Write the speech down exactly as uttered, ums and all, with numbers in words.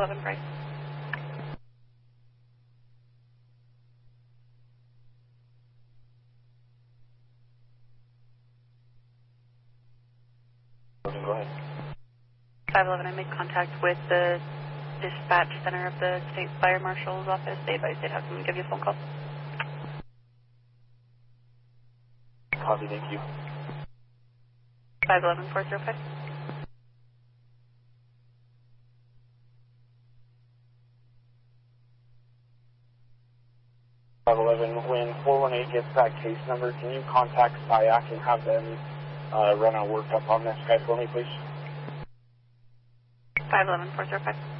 eleven Price. Go ahead. five eleven, I made contact with the dispatch center of the state fire marshal's office. They advised they'd have someone give you a phone call. Copy, thank you. five eleven four zero five. five eleven, when four one eight gets that case number, can you contact S I A C and have them uh, run a workup on this guy for me, please? five eleven four zero five.